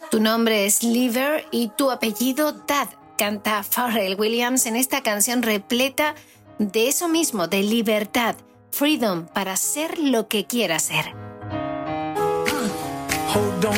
Tu nombre es Liver y tu apellido Tad. Canta Pharrell Williams en esta canción repleta de eso mismo, de libertad, freedom para ser lo que quieras ser. Hold on